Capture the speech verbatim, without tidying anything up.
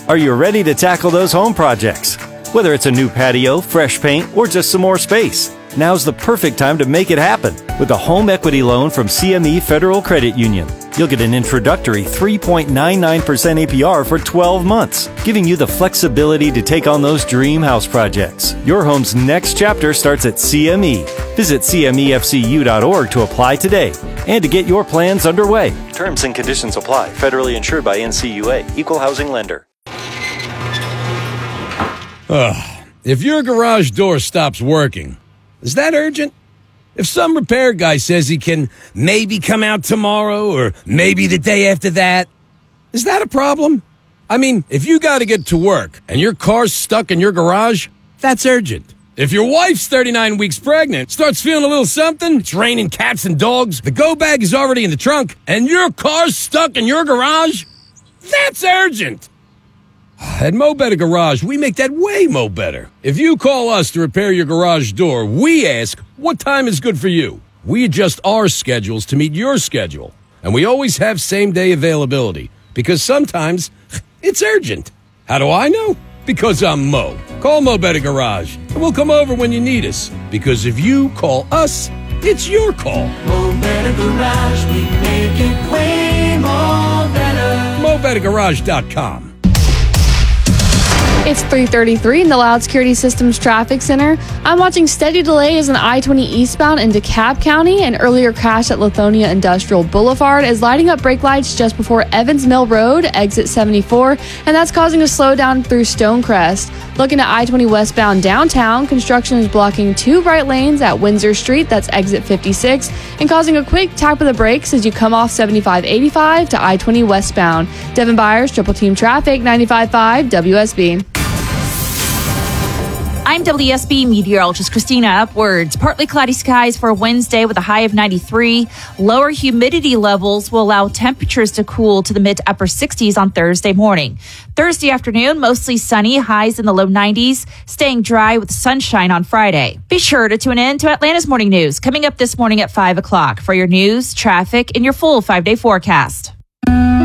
Are you ready to tackle those home projects? Whether it's a new patio, fresh paint, or just some more space, now's the perfect time to make it happen with a home equity loan from C M E Federal Credit Union. You'll get an introductory three point nine nine percent A P R for twelve months, giving you the flexibility to take on those dream house projects. Your home's next chapter starts at C M E. Visit C M E F C U dot org to apply today and to get your plans underway. Terms and conditions apply. Federally insured by N C U A. Equal housing lender. Ugh. If your garage door stops working, is that urgent? If some repair guy says he can maybe come out tomorrow or maybe the day after that, is that a problem? I mean, if you got to get to work and your car's stuck in your garage, that's urgent. If your wife's thirty-nine weeks pregnant, starts feeling a little something, it's raining cats and dogs, the go bag is already in the trunk, and your car's stuck in your garage, that's urgent. At Mo Better Garage, we make that way mo better. If you call us to repair your garage door, we ask, what time is good for you? We adjust our schedules to meet your schedule. And we always have same-day availability, because sometimes it's urgent. How do I know? Because I'm Mo. Call Mo Better Garage, and we'll come over when you need us. Because if you call us, it's your call. Mo Better Garage, we make it way more better. Mo Better Garage dot com. It's three thirty-three in the Loud Security Systems Traffic Center. I'm watching steady delays on I twenty eastbound in DeKalb County. An earlier crash at Lithonia Industrial Boulevard is lighting up brake lights just before Evans Mill Road, exit seventy-four, and that's causing a slowdown through Stonecrest. Looking at I twenty westbound downtown, construction is blocking two right lanes at Windsor Street, that's exit fifty-six, and causing a quick tap of the brakes as you come off seventy-five eighty-five to I twenty westbound. Devin Byers, Triple Team Traffic, ninety-five point five W S B. I'm W S B meteorologist Christina Upwards. Partly cloudy skies for Wednesday with a high of ninety-three. Lower humidity levels will allow temperatures to cool to the mid to upper sixties on Thursday morning. Thursday afternoon, mostly sunny, highs in the low nineties, staying dry with sunshine on Friday. Be sure to tune in to Atlanta's Morning News coming up this morning at five o'clock for your news, traffic, and your full five-day forecast.